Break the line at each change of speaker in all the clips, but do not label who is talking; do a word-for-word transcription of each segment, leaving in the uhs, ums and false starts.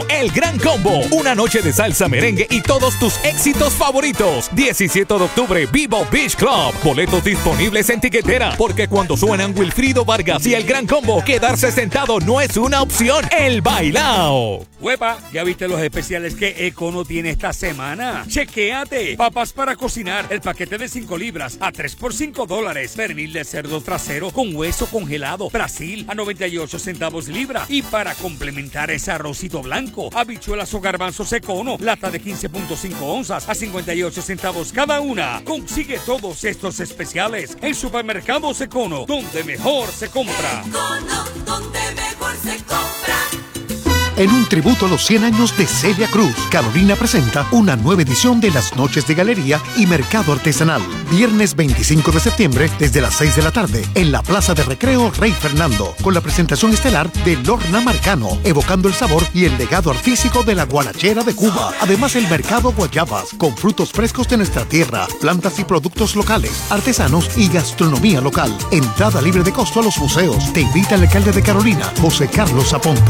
El Gran Combo, una noche de salsa, merengue y todos tus éxitos favoritos. diecisiete de octubre, Vivo Beach Club. Boletos disponibles en tiquetera, porque cuando suenan Wilfrido Vargas y El Gran Combo, quedarse sentado no es una opción. El bailao.
¡Huepa! ¿Ya viste los especiales que Econo tiene esta semana? ¡Chequéate! Papas para cocinar, el paquete de cinco libras a tres por cinco dólares. Pernil de cerdo trasero con hueso congelado, Brasil a noventa y ocho centavos libra. Y para complementar ese arrocito blanco, habichuelas o garbanzos Econo, lata de quince punto cinco onzas a cincuenta y ocho centavos cada una. Consigue todos estos especiales en Supermercados Econo, donde mejor se compra.
Econo, donde mejor se compra.
En un tributo a los cien años de Celia Cruz, Carolina presenta una nueva edición de las Noches de Galería y Mercado Artesanal. Viernes veinticinco de septiembre, desde las seis de la tarde, en la Plaza de Recreo Rey Fernando, con la presentación estelar de Lorna Marcano, evocando el sabor y el legado artístico de la guarachera de Cuba. Además, el Mercado Guayabas, con frutos frescos de nuestra tierra, plantas y productos locales, artesanos y gastronomía local. Entrada libre de costo a los museos. Te invita el alcalde de Carolina, José Carlos Aponte.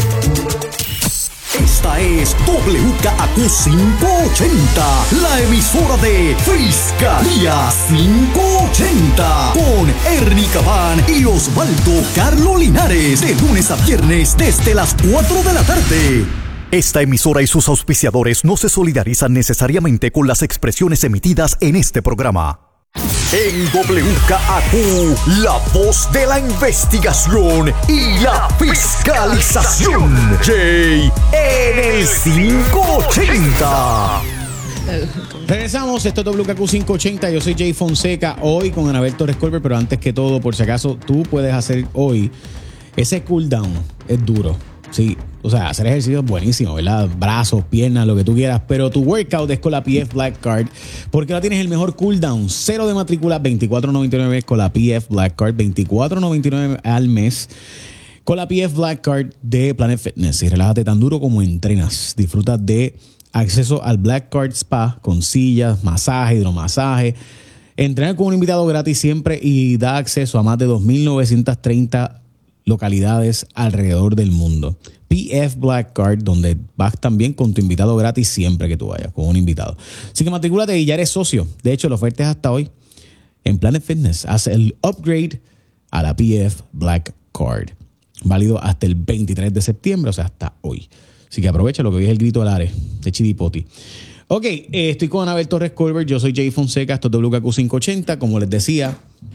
Esta es W K A Q quinientos ochenta, la emisora de Fiscalía quinientos ochenta, con Ernie Cabán y Osvaldo Carlo Linares, de lunes a viernes desde las cuatro de la tarde. Esta emisora y sus auspiciadores no se solidarizan necesariamente con las expresiones emitidas en este programa. En W K A Q, la voz de la investigación y la fiscalización. Jay en el quinientos ochenta.
Regresamos, esto es W K Q quinientos ochenta. Yo soy Jay Fonseca, hoy con Anabel Torres Colbert, pero antes que todo, por si acaso, tú puedes hacer hoy ese cool down. Es duro, sí. O sea, hacer ejercicio es buenísimo, ¿verdad? Brazos, piernas, lo que tú quieras. Pero tu workout es con la P F Black Card, porque ahora tienes el mejor cooldown. Cero de matrícula, veinticuatro noventa y nueve con la P F Black Card. veinticuatro noventa y nueve al mes con la P F Black Card de Planet Fitness. Y relájate tan duro como entrenas. Disfruta de acceso al Black Card Spa con sillas, masaje, hidromasaje. Entrenar con un invitado gratis siempre y da acceso a más de dos mil novecientas treinta localidades alrededor del mundo. P F Black Card, donde vas también con tu invitado gratis siempre que tú vayas, con un invitado. Así que matricúlate y ya eres socio. De hecho, la oferta es hasta hoy. En Planet Fitness, haz el upgrade a la P F Black Card. Válido hasta el veintitrés de septiembre, o sea, hasta hoy. Así que aprovecha lo que hoy es el grito al aire de Chidipoti. Ok, eh, estoy con Anabel Torres Colbert, yo soy Jay Fonseca, esto es W K Q quinientos ochenta. Como les decía,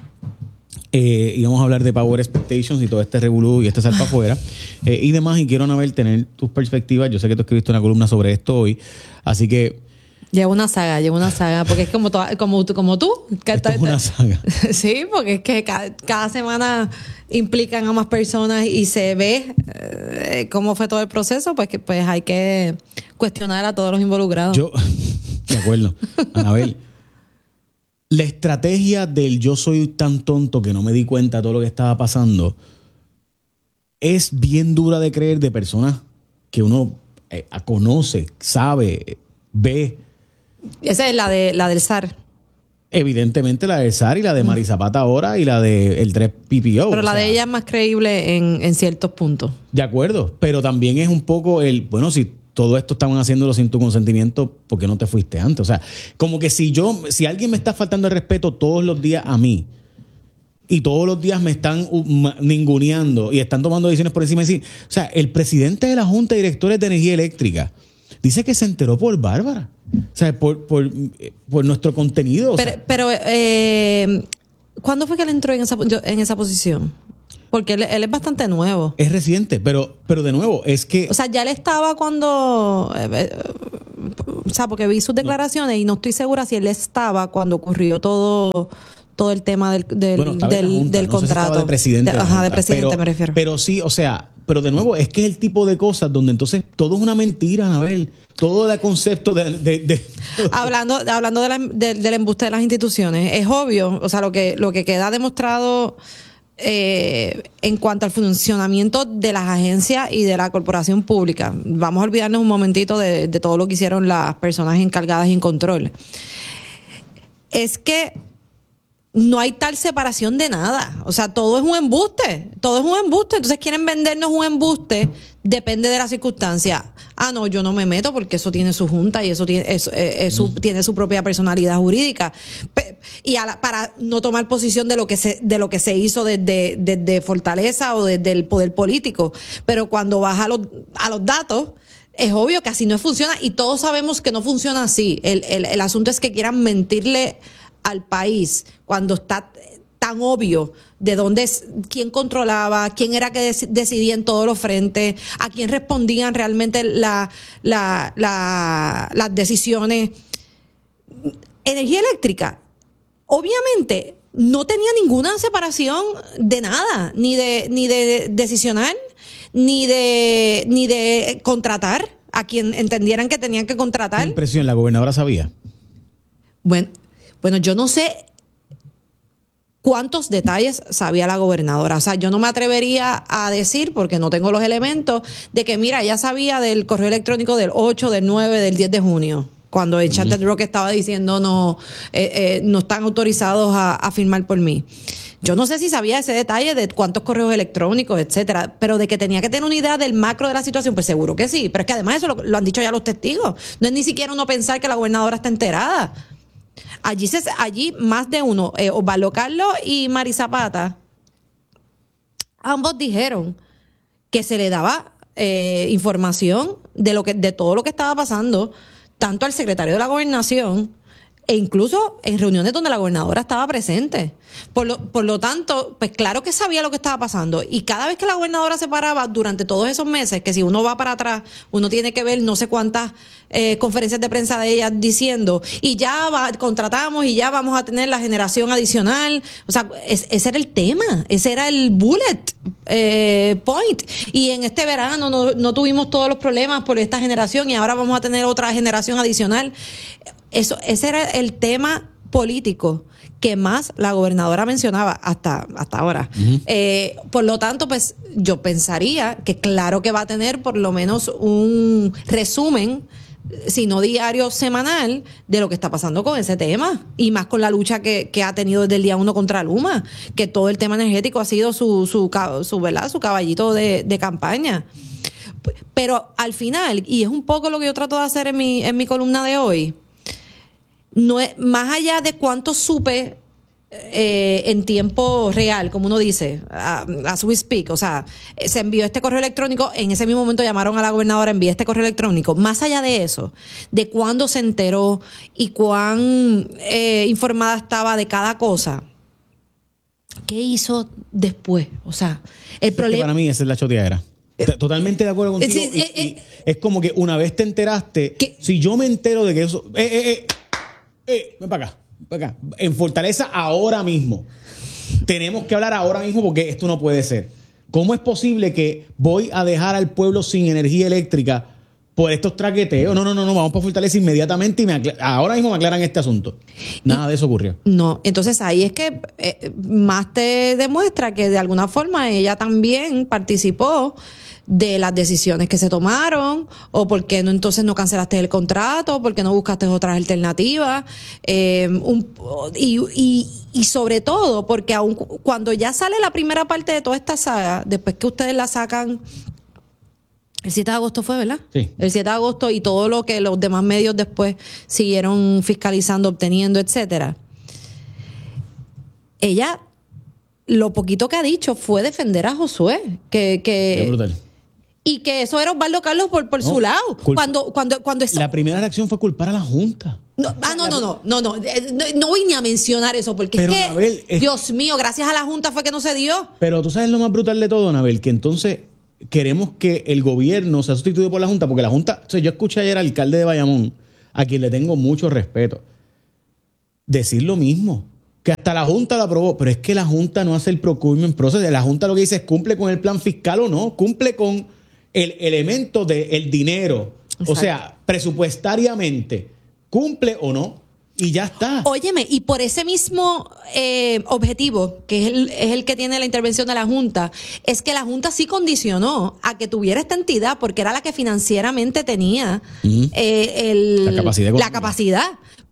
Eh, íbamos a hablar de Power Expectations y todo este revolú y este salpa afuera eh, y demás, y quiero, Anabel, tener tus perspectivas. Yo sé que tú escribiste una columna sobre esto hoy, así que
lleva una saga, lleva una saga, porque es como, toda, como, como tú. Que
esto es una saga.
Sí, porque es que cada, cada semana implican a más personas y se ve eh, cómo fue todo el proceso, pues que pues hay que cuestionar a todos los involucrados.
Yo, de acuerdo, Anabel. La estrategia del yo soy tan tonto que no me di cuenta de todo lo que estaba pasando es bien dura de creer, de personas que uno eh, conoce, sabe, ve.
Esa es la de la del S A R.
Evidentemente la del S A R y la de Mari Zapata ahora y la de el tres P P O.
Pero la sea, de ella es más creíble en, en ciertos puntos.
De acuerdo, pero también es un poco el, bueno, si todo esto estaban haciéndolo sin tu consentimiento, ¿por qué no te fuiste antes? O sea, como que si yo, si alguien me está faltando el respeto todos los días a mí y todos los días me están uh, ninguneando y están tomando decisiones por encima de sí. O sea, el presidente de la Junta de Directores de Energía Eléctrica dice que se enteró por Bárbara. O sea, por, por, por nuestro contenido.
Pero,
o sea,
pero eh, ¿cuándo fue que él entró en esa, en esa posición? Porque él, él es bastante nuevo.
Es reciente, pero, pero de nuevo, es que...
O sea, ya él estaba cuando... Eh, eh, o sea, porque vi sus declaraciones no. y no estoy segura si él estaba cuando ocurrió todo... todo el tema del, del,
bueno,
del,
junta,
del
no
contrato.
Sé si de presidente.
De,
de
ajá, de presidente
pero,
me refiero.
Pero sí, o sea, pero de nuevo, es que es el tipo de cosas donde entonces todo es una mentira, Anabel. Todo el concepto de... de, de
hablando hablando de la, de, del embuste de las instituciones, es obvio, o sea, lo que, lo que queda demostrado eh, en cuanto al funcionamiento de las agencias y de la corporación pública. Vamos a olvidarnos un momentito de, de todo lo que hicieron las personas encargadas y en control. Es que no hay tal separación de nada. O sea, todo es un embuste. Todo es un embuste. Entonces quieren vendernos un embuste. Depende de la circunstancia. Ah, no, yo no me meto porque eso tiene su junta y eso tiene, eso, eh, eso tiene su propia personalidad jurídica. Pe- y a la- para no tomar posición de lo que se, de lo que se hizo desde, desde Fortaleza o desde el poder político. Pero cuando vas a los, a los datos, es obvio que así no funciona y todos sabemos que no funciona así. El, el, el asunto es que quieran mentirle al país cuando está tan obvio de dónde es, quién controlaba, quién era que dec- decidía en todos los frentes, a quién respondían realmente la, la, la, las decisiones. Energía eléctrica, obviamente, no tenía ninguna separación de nada, ni de, ni de decisionar, ni de, ni de contratar a quien entendieran que tenían que contratar.
¿Qué impresión? ¿La gobernadora sabía?
Bueno, bueno, yo no sé cuántos detalles sabía la gobernadora. O sea, yo no me atrevería a decir, porque no tengo los elementos, de que, mira, ella sabía del correo electrónico del ocho, del nueve, del diez de junio, cuando el Enchanted Rock estaba diciendo no, eh, eh, no están autorizados a, a firmar por mí. Yo no sé si sabía ese detalle de cuántos correos electrónicos, etcétera, pero de que tenía que tener una idea del macro de la situación, pues seguro que sí. Pero es que además eso lo, lo han dicho ya los testigos. No es ni siquiera uno pensar que la gobernadora está enterada. Allí, se, allí más de uno, eh, Osvaldo Carlos y Mari Zapata, ambos dijeron que se le daba eh, información de lo que, de todo lo que estaba pasando, tanto al secretario de la Gobernación e incluso en reuniones donde la gobernadora estaba presente. Por lo, por lo tanto, pues claro que sabía lo que estaba pasando. Y cada vez que la gobernadora se paraba durante todos esos meses, que si uno va para atrás, uno tiene que ver no sé cuántas eh, conferencias de prensa de ella diciendo, y ya va, contratamos y ya vamos a tener la generación adicional. O sea, es, ese era el tema, ese era el bullet eh, point. Y en este verano no, no tuvimos todos los problemas por esta generación y ahora vamos a tener otra generación adicional. Eso, ese era el tema político que más la gobernadora mencionaba hasta, hasta ahora. Uh-huh. Eh, por lo tanto, pues yo pensaría que claro que va a tener por lo menos un resumen, si no diario, semanal, de lo que está pasando con ese tema. Y más con la lucha que, que ha tenido desde el día uno contra Luma, que todo el tema energético ha sido su, su, su, ¿verdad? su caballito de, de campaña. Pero al final, y es un poco lo que yo trato de hacer en mi, en mi columna de hoy, no es, más allá de cuánto supe eh, en tiempo real, como uno dice, uh, as we speak, o sea, se envió este correo electrónico, en ese mismo momento llamaron a la gobernadora, envié este correo electrónico, más allá de eso, de cuándo se enteró y cuán eh, informada estaba de cada cosa, ¿qué hizo después? O sea, el problema...
Para mí esa es la choteadera. Totalmente de acuerdo contigo.
Sí,
y,
eh, eh,
y es como que una vez te enteraste,
¿qué?
Si yo me entero de que eso... Eh, eh, eh, eh, ven para acá, para acá. En Fortaleza ahora mismo. Tenemos que hablar ahora mismo porque esto no puede ser. ¿Cómo es posible que voy a dejar al pueblo sin energía eléctrica por estos traqueteos? No, no, no, no, vamos para Fortaleza inmediatamente y me acla- ahora mismo me aclaran este asunto. Nada de eso ocurrió.
No, entonces ahí es que eh, más te demuestra que de alguna forma ella también participó de las decisiones que se tomaron, o por qué no entonces no cancelaste el contrato, por qué no buscaste otras alternativas, eh, un, y, y, y sobre todo porque aun cuando ya sale la primera parte de toda esta saga, después que ustedes la sacan el siete de agosto fue, ¿verdad?
Sí.
El siete de agosto y todo lo que los demás medios después siguieron fiscalizando, obteniendo, etcétera. Ella, lo poquito que ha dicho fue defender a Josué, que, que
Qué brutal.
y que eso era Osvaldo Carlos por, por
No,
su lado.
culpa-
Cuando, cuando, cuando eso,
La primera reacción fue culpar a la Junta.
no, ah, no, no, no, no, no, eh, no, no voy ni a mencionar eso, porque
Pero,
es que,
Anabel, es-
Dios mío, gracias a la Junta fue que no se dio.
Pero tú sabes lo más brutal de todo, Anabel, que entonces queremos que el gobierno sea sustituido por la Junta, porque la Junta, o sea, yo escuché ayer al alcalde de Bayamón, a quien le tengo mucho respeto, decir lo mismo, que hasta la Junta lo aprobó, pero es que la Junta no hace el procurement process, la Junta lo que dice es cumple con el plan fiscal o no, cumple con el elemento del dinero,
Exacto.
o sea, presupuestariamente, cumple o no, y ya está.
Óyeme, y por ese mismo eh, objetivo, que es el, es el que tiene la intervención de la Junta, es que la Junta sí condicionó a que tuviera esta entidad, porque era la que financieramente tenía
Ujú.
eh, el-
La capacidad
la
económica.
capacidad.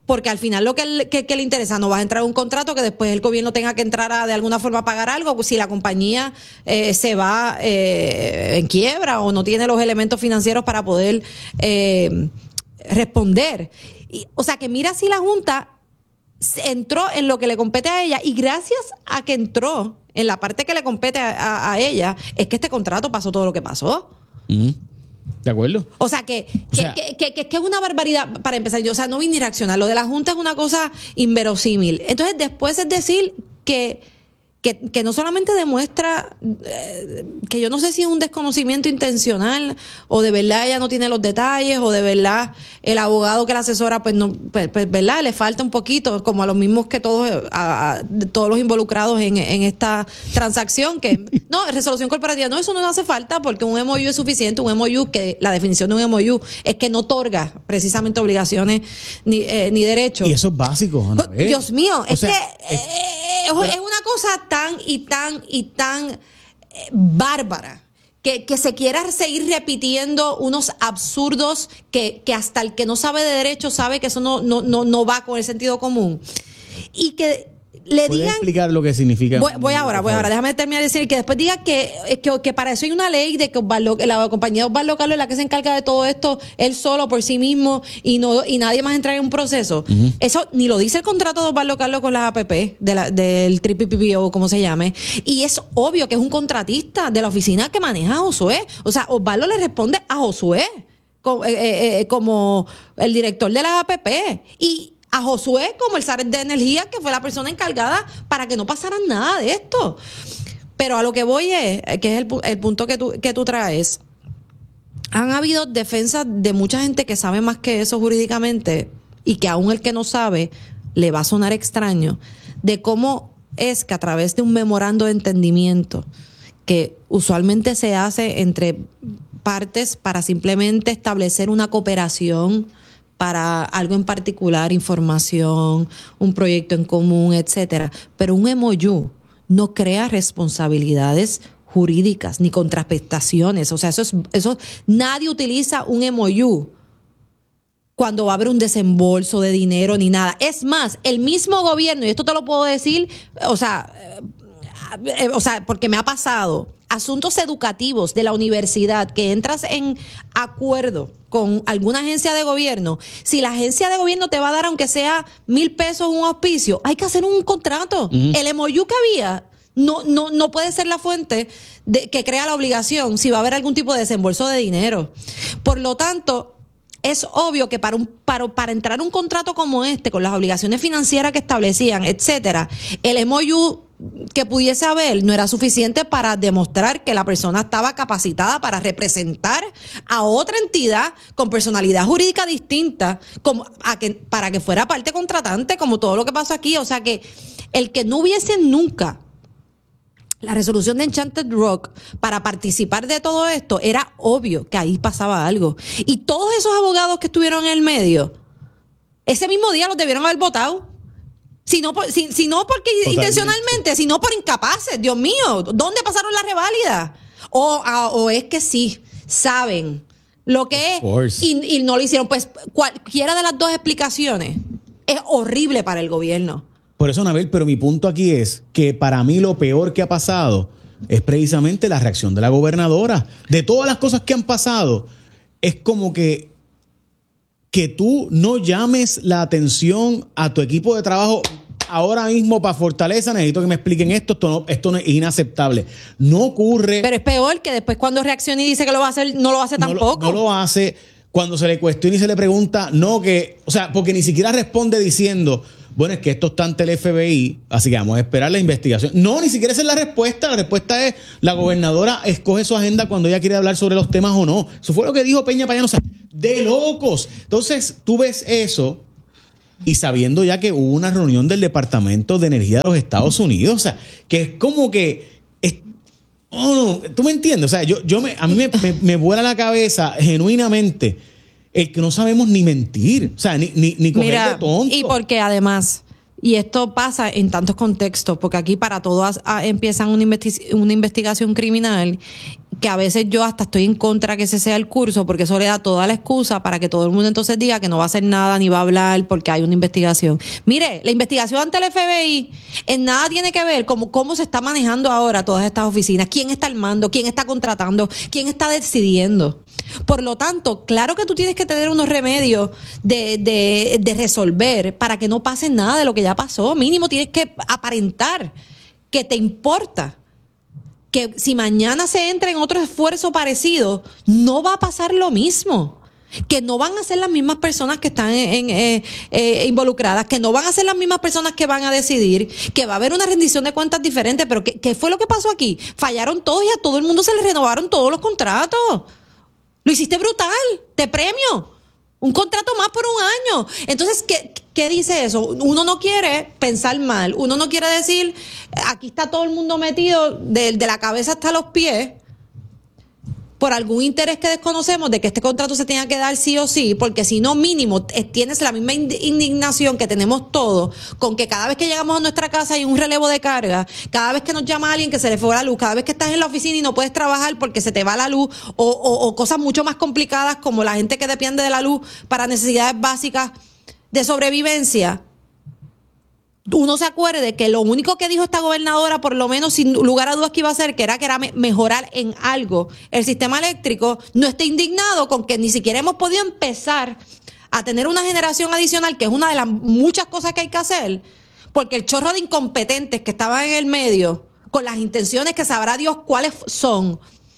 Porque al final lo que, que, que le interesa, no vas a entrar a un contrato que después el gobierno tenga que entrar a de alguna forma a pagar algo, si la compañía eh, se va eh, en quiebra o no tiene los elementos financieros para poder eh, responder. Y, o sea que mira si la Junta entró en lo que le compete a ella, y gracias a que entró en la parte que le compete a, a, a ella, es que este contrato pasó todo lo que pasó.
Mm. ¿De acuerdo?
O sea, que, que,
o sea,
que, que, que, que es una barbaridad para empezar. Yo, o sea, no vine a reaccionar. Lo de la Junta es una cosa inverosímil. Entonces, después es decir que, que, que no solamente demuestra eh, que yo no sé si es un desconocimiento intencional o de verdad ella no tiene los detalles o de verdad el abogado que la asesora, pues no, pues, pues verdad, le falta un poquito, como a los mismos que todos, a, a, todos los involucrados en, en esta transacción, que no, resolución corporativa, no, eso no hace falta porque un M O U es suficiente, un M O U, que la definición de un M O U es que no otorga precisamente obligaciones ni, eh, ni derechos.
Y eso es básico, Anabel.
Dios mío,
o
es
sea,
que
es,
eh, es, es una cosa tan y tan y tan eh, bárbara. Que, que se quiera seguir repitiendo unos absurdos que, que hasta el que no sabe de derecho sabe que eso no, no, no, no va con el sentido común. Y que le
¿puedes
digan...
explicar lo que significa?
Voy, voy ahora, voy ahora. Déjame terminar de decir que después diga que, que, que para eso hay una ley de que Osvaldo, la compañía Osvaldo Carlos es la que se encarga de todo esto, él solo por sí mismo y no y nadie más entra en un proceso. Uh-huh. Eso ni lo dice el contrato de Osvaldo Carlos con las A P P, de la, del Triple P P O, como se llame. Y es obvio que es un contratista de la oficina que maneja a Josué. O sea, Osvaldo le responde a Josué como, eh, eh, como el director de las A P P. Y a Josué como el S A R E de Energía, que fue la persona encargada para que no pasara nada de esto. Pero a lo que voy es, que es el, el punto que tú, que tú traes, han habido defensas de mucha gente que sabe más que eso jurídicamente y que aún el que no sabe le va a sonar extraño, de cómo es que a través de un memorando de entendimiento que usualmente se hace entre partes para simplemente establecer una cooperación para algo en particular, información, un proyecto en común, etcétera. Pero un M O U no crea responsabilidades jurídicas ni contraprestaciones. O sea, eso es, eso, nadie utiliza un M O U cuando va a haber un desembolso de dinero ni nada. Es más, el mismo gobierno, y esto te lo puedo decir, o sea, eh, o sea, porque me ha pasado, asuntos educativos de la universidad, que entras en acuerdo con alguna agencia de gobierno, si la agencia de gobierno te va a dar aunque sea mil pesos un auspicio, hay que hacer un contrato. Uh-huh. El M O U que había no, no, no puede ser la fuente de, que crea la obligación si va a haber algún tipo de desembolso de dinero. Por lo tanto, es obvio que para un para, para entrar un contrato como este, con las obligaciones financieras que establecían, etcétera, el M O U que pudiese haber no era suficiente para demostrar que la persona estaba capacitada para representar a otra entidad con personalidad jurídica distinta, como a que, para que fuera parte contratante, como todo lo que pasó aquí. O sea que el que no hubiese nunca la resolución de Enchanted Rock para participar de todo esto, era obvio que ahí pasaba algo. Y todos esos abogados que estuvieron en el medio, ese mismo día los debieron haber votado. Si no, por, si, si no porque totalmente, intencionalmente, sino por incapaces. Dios mío, ¿dónde pasaron las reválidas? O, a, o es que sí, saben lo que es y, y no lo hicieron. Pues cualquiera de las dos explicaciones es horrible para el gobierno.
Por eso, Anabel, pero mi punto aquí es que para mí lo peor que ha pasado es precisamente la reacción de la gobernadora. De todas las cosas que han pasado, es como que que tú no llames la atención a tu equipo de trabajo ahora mismo para Fortaleza. Necesito que me expliquen esto. Esto no, esto no es inaceptable. No ocurre.
Pero es peor que después cuando reacciona y dice que lo va a hacer, no lo hace
no
tampoco.
Lo, no lo hace. Cuando se le cuestiona y se le pregunta, no que, o sea, porque ni siquiera responde diciendo, bueno, es que esto está ante el F B I, así que vamos a esperar la investigación. No, ni siquiera esa es la respuesta. La respuesta es, la gobernadora escoge su agenda cuando ella quiere hablar sobre los temas o no. Eso fue lo que dijo Peña Payano. O sea, de locos. Entonces, tú ves eso y sabiendo ya que hubo una reunión del Departamento de Energía de los Estados Unidos, o sea, que es como que... Es, oh, ¿tú me entiendes? O sea, yo, yo me, a mí me, me, me vuela la cabeza genuinamente el que no sabemos ni mentir, o sea, ni, ni, ni coger
Mira,
de tonto.
y porque además, y esto pasa en tantos contextos, porque aquí para todos empiezan una, investi- una investigación criminal, que a veces yo hasta estoy en contra que ese sea el curso, porque eso le da toda la excusa para que todo el mundo entonces diga que no va a hacer nada ni va a hablar porque hay una investigación. Mire, la investigación ante el F B I en nada tiene que ver con cómo se está manejando ahora todas estas oficinas, quién está al mando, quién está contratando, quién está decidiendo. Por lo tanto, claro que tú tienes que tener unos remedios de, de, de resolver para que no pase nada de lo que ya pasó. Mínimo tienes que aparentar que te importa. Que si mañana se entra en otro esfuerzo parecido, no va a pasar lo mismo. Que no van a ser las mismas personas que están en, en, eh, eh, involucradas, que no van a ser las mismas personas que van a decidir, que va a haber una rendición de cuentas diferente. Pero ¿qué, qué fue lo que pasó aquí? Fallaron todos y a todo el mundo se le renovaron todos los contratos. Lo hiciste brutal, te premio. Un contrato más por un año. Entonces, ¿qué, qué dice eso? Uno no quiere pensar mal. Uno no quiere decir, aquí está todo el mundo metido de, de la cabeza hasta los pies por algún interés que desconocemos de que este contrato se tenga que dar sí o sí, porque si no, mínimo, tienes la misma indignación que tenemos todos con que cada vez que llegamos a nuestra casa hay un relevo de carga, cada vez que nos llama alguien que se le fue la luz, cada vez que estás en la oficina y no puedes trabajar porque se te va la luz, o, o, o cosas mucho más complicadas como la gente que depende de la luz para necesidades básicas de sobrevivencia. Uno se acuerde que lo único que dijo esta gobernadora, por lo menos sin lugar a dudas que iba a hacer, que era que era me- mejorar en algo el sistema eléctrico, no esté indignado con que ni siquiera hemos podido empezar a tener una generación adicional, que es una de las muchas cosas que hay que hacer, porque el chorro de incompetentes que estaban en el medio, con las intenciones que sabrá Dios cuáles son,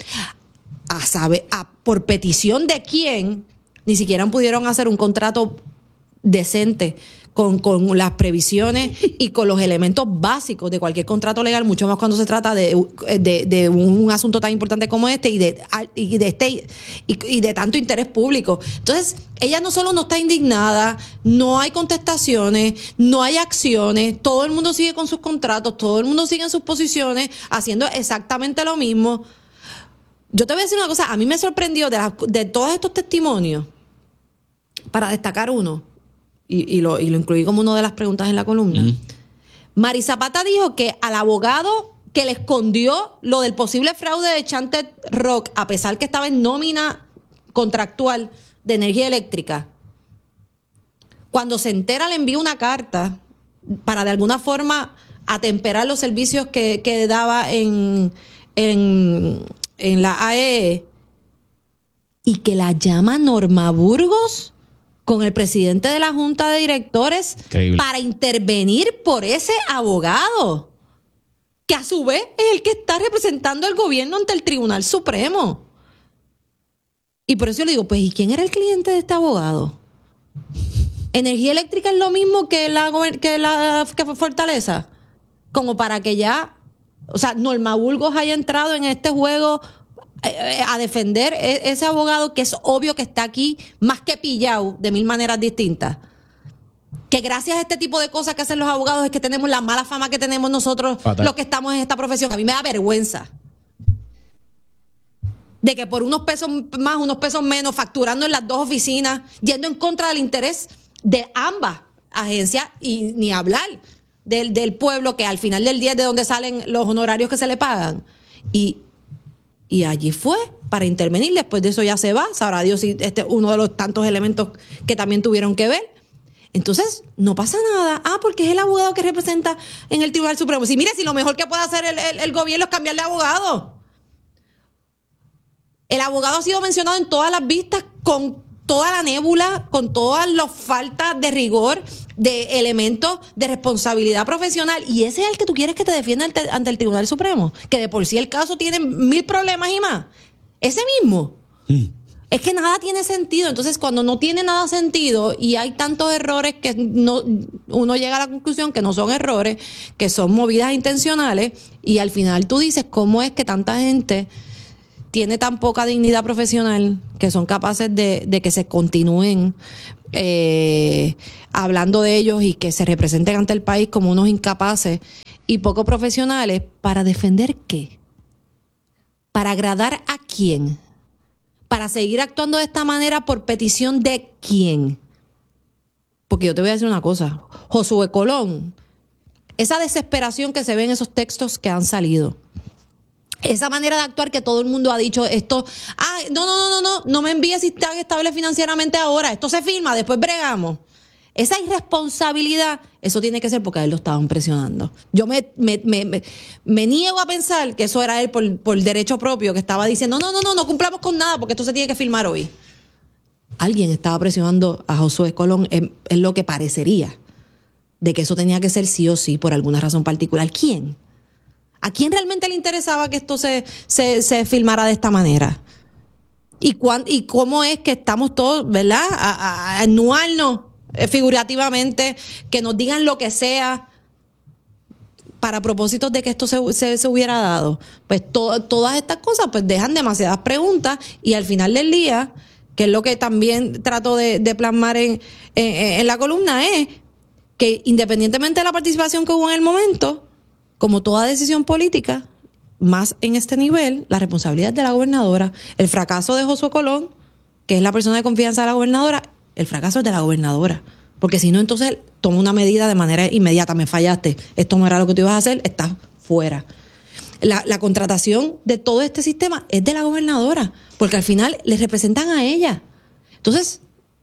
a saber, a, por petición de quién, ni siquiera pudieron hacer un contrato decente Con, con las previsiones y con los elementos básicos de cualquier contrato legal, mucho más cuando se trata de, de, de un asunto tan importante como este y de, y de este y, y de tanto interés público. Entonces, ella no solo no está indignada, no hay contestaciones, no hay acciones, todo el mundo sigue con sus contratos, todo el mundo sigue en sus posiciones, haciendo exactamente lo mismo. Yo te voy a decir una cosa, a mí me sorprendió de, la, de todos estos testimonios, para destacar uno, Y, y, lo, y lo incluí como una de las preguntas en la columna. Mm. Mari Zapata dijo que al abogado que le escondió lo del posible fraude de Chanted Rock, a pesar que estaba en nómina contractual de energía eléctrica, cuando se entera le envía una carta para de alguna forma atemperar los servicios que, que daba en, en, en la A E E, y que la llama Norma Burgos con el presidente de la Junta de Directores. Increíble. Para intervenir por ese abogado, que a su vez es el que está representando al gobierno ante el Tribunal Supremo. Y por eso yo le digo, pues, ¿y quién era el cliente de este abogado? ¿Energía eléctrica es lo mismo que la, que la que Fortaleza? Como para que ya, o sea, Norma Burgos haya entrado en este juego a defender ese abogado que es obvio que está aquí más que pillado de mil maneras distintas. Que gracias a este tipo de cosas que hacen los abogados es que tenemos la mala fama que tenemos nosotros, Fatal. Los que estamos en esta profesión. A mí me da vergüenza de que por unos pesos más, unos pesos menos, facturando en las dos oficinas, yendo en contra del interés de ambas agencias, y ni hablar del, del pueblo, que al final del día es de donde salen los honorarios que se le pagan. Y Y allí fue para intervenir. Después de eso ya se va. Sabrá Dios si este es uno de los tantos elementos que también tuvieron que ver. Entonces, no pasa nada. Ah, porque es el abogado que representa en el Tribunal Supremo. Si mire, si lo mejor que puede hacer el, el, el gobierno es cambiarle abogado. El abogado ha sido mencionado en todas las vistas con toda la nébula, con todas las faltas de rigor, de elementos de responsabilidad profesional, y ese es el que tú quieres que te defienda ante, ante el Tribunal Supremo, que de por sí el caso tiene mil problemas y más. Ese mismo. Mm. Es que nada tiene sentido. Entonces, cuando no tiene nada sentido y hay tantos errores que no, uno llega a la conclusión que no son errores, que son movidas intencionales, y al final tú dices, ¿cómo es que tanta gente tiene tan poca dignidad profesional que son capaces de, de que se continúen eh, hablando de ellos y que se representen ante el país como unos incapaces y poco profesionales? ¿Para defender qué? ¿Para agradar a quién? ¿Para seguir actuando de esta manera por petición de quién? Porque yo te voy a decir una cosa. Josué Colón esa desesperación que se ve en esos textos que han salido. Esa manera de actuar que todo el mundo ha dicho esto, ah, no, no, no, no, no, no me envíes si están estables financieramente ahora, esto se firma, después bregamos. Esa irresponsabilidad, eso tiene que ser porque a él lo estaban presionando. Yo me, me, me, me, me niego a pensar que eso era él por, por derecho propio, que estaba diciendo, no, no, no, no cumplamos con nada porque esto se tiene que firmar hoy. Alguien estaba presionando a Josué Colón en, en lo que parecería de que eso tenía que ser sí o sí por alguna razón particular. ¿Quién? ¿A quién realmente le interesaba que esto se, se, se filmara de esta manera? ¿Y, cuán, ¿Y cómo es que estamos todos, ¿verdad? A, a, a anuarnos eh, figurativamente, que nos digan lo que sea para propósitos de que esto se, se, se hubiera dado? Pues to, todas estas cosas pues dejan demasiadas preguntas y al final del día, que es lo que también trato de, de plasmar en, en, en la columna, es que independientemente de la participación que hubo en el momento, como toda decisión política, más en este nivel, la responsabilidad es de la gobernadora. El fracaso de Josué Colón, que es la persona de confianza de la gobernadora, el fracaso es de la gobernadora. Porque si no, entonces toma una medida de manera inmediata. Me fallaste. Esto no era lo que tú ibas a hacer. Estás fuera. La, la contratación de todo este sistema es de la gobernadora. Porque al final le representan a ella. Entonces,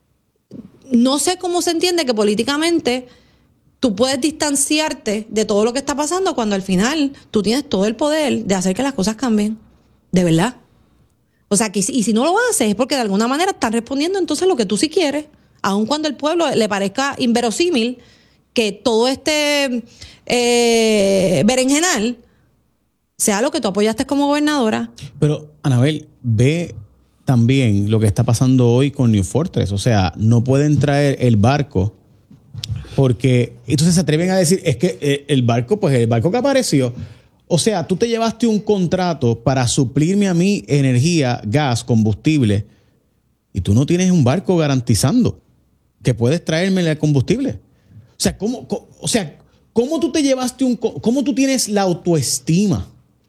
no sé cómo se entiende que políticamente tú puedes distanciarte de todo lo que está pasando cuando al final tú tienes todo el poder de hacer que las cosas cambien. De verdad. O sea, que, y si no lo haces es porque de alguna manera están respondiendo entonces lo que tú sí quieres, aun cuando al pueblo le parezca inverosímil que todo este eh, berenjenal sea lo que tú apoyaste como gobernadora.
Pero, Anabel, ve también lo que está pasando hoy con New Fortress. O sea, no pueden traer el barco porque entonces se atreven a decir, es que el barco, pues el barco que apareció, o sea, tú te llevaste un contrato para suplirme a mí energía, gas, combustible, y tú no tienes un barco garantizando que puedes traerme el combustible. O sea, ¿cómo, cómo, o sea, ¿cómo tú te llevaste un, cómo tú tienes la autoestima?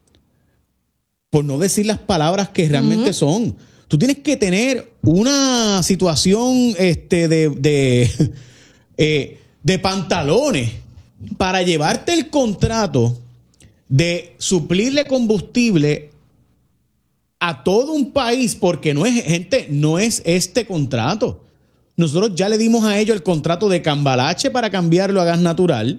Por no decir las palabras que realmente uh-huh. son. Tú tienes que tener una situación este, de... de eh, de pantalones para llevarte el contrato de suplirle combustible a todo un país, porque no es, gente, no es este contrato. Nosotros ya le dimos a ellos el contrato de Cambalache para cambiarlo a gas natural,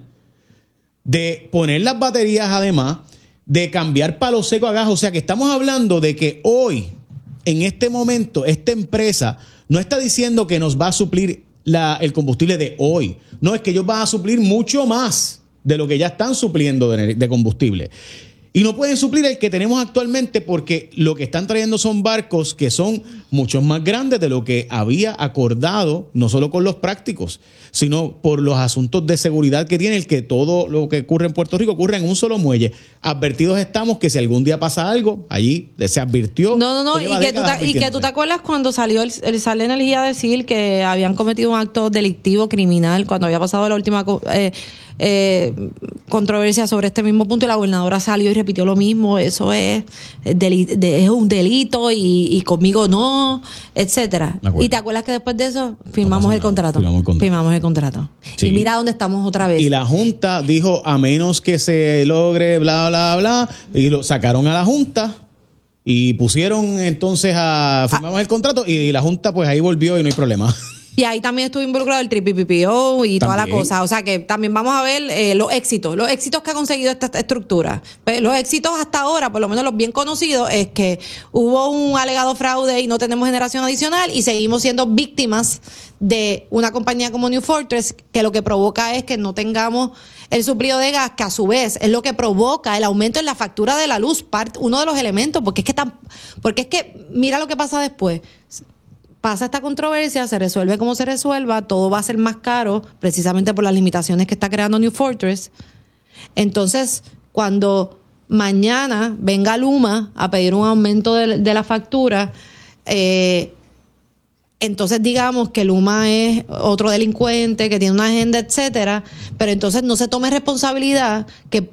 de poner las baterías además, de cambiar palo seco a gas. O sea que estamos hablando de que hoy, en este momento, esta empresa no está diciendo que nos va a suplir La, el combustible de hoy. No, es que ellos van a suplir mucho más de lo que ya están supliendo de, de combustible. Y no pueden suplir el que tenemos actualmente porque lo que están trayendo son barcos que son mucho más grandes de lo que había acordado, no solo con los prácticos, sino por los asuntos de seguridad que tiene el que todo lo que ocurre en Puerto Rico ocurre en un solo muelle. Advertidos estamos que si algún día pasa algo, allí se advirtió.
No, no, no, y que, tú te, y que tú te acuerdas cuando salió el, el Sal de Energía decir que habían cometido un acto delictivo criminal cuando había pasado la última eh, eh, controversia sobre este mismo punto y la gobernadora salió y repitió lo mismo. Eso es, deli, de, es un delito y, y conmigo no, etcétera. Y te acuerdas que después de eso firmamos no el contrato. Firmamos el contrato. Firmamos el contrato. Sí. Y mira dónde estamos otra vez.
Y la Junta dijo, a menos que se logre bla, bla, bla, y lo sacaron a la Junta y pusieron entonces a firmamos ah. el contrato y la Junta pues ahí volvió y no hay problema.
Y ahí también estuvo involucrado el Triple P P O y también. Toda la cosa. O sea que también vamos a ver eh, los éxitos, los éxitos que ha conseguido esta, esta estructura. Pero los éxitos hasta ahora, por lo menos los bien conocidos, es que hubo un alegado fraude y no tenemos generación adicional y seguimos siendo víctimas de una compañía como New Fortress, que lo que provoca es que no tengamos el suplido de gas, que a su vez es lo que provoca el aumento en la factura de la luz, part, uno de los elementos, porque es que tan, porque es que mira lo que pasa después. Pasa esta controversia, se resuelve como se resuelva, todo va a ser más caro precisamente por las limitaciones que está creando New Fortress. Entonces, cuando mañana venga Luma a pedir un aumento de, de la factura, eh, entonces digamos que Luma es otro delincuente que tiene una agenda, etcétera, pero entonces no se tome responsabilidad que